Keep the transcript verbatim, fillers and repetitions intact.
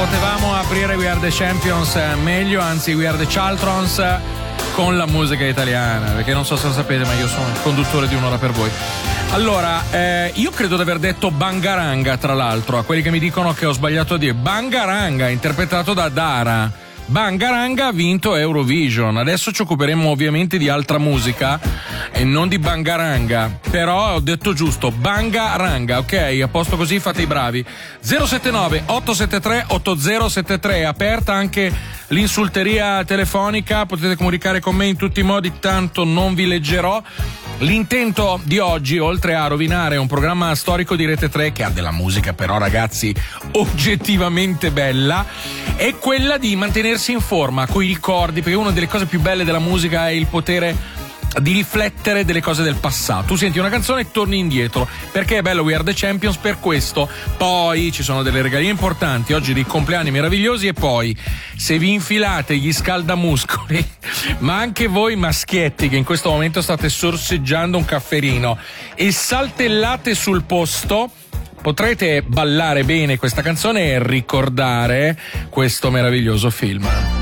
potevamo aprire We Are The Champions meglio, anzi We Are The Chaltrons con la musica italiana, perché non so se lo sapete, ma io sono il conduttore di Un'ora per voi. Allora, eh, io credo di aver detto Bangaranga, tra l'altro, a quelli che mi dicono che ho sbagliato a dire. Bangaranga, interpretato da Dara. Bangaranga ha vinto Eurovision. Adesso ci occuperemo ovviamente di altra musica e non di Bangaranga, però ho detto giusto, Bangaranga, ok? A posto così, fate i bravi. zero sette nove otto sette tre otto zero sette tre, è aperta anche l'insulteria telefonica, potete comunicare con me in tutti i modi, tanto non vi leggerò. L'intento di oggi, oltre a rovinare un programma storico di Rete tre che ha della musica però, ragazzi, oggettivamente bella, è quella di mantenersi in forma coi ricordi, perché una delle cose più belle della musica è il potere di riflettere delle cose del passato. Tu senti una canzone e torni indietro, perché è bello We Are The Champions per questo. Poi ci sono delle regalie importanti oggi, dei compleanni meravigliosi, e poi se vi infilate gli scaldamuscoli ma anche voi maschietti che in questo momento state sorseggiando un cafferino e saltellate sul posto, potrete ballare bene questa canzone e ricordare questo meraviglioso film.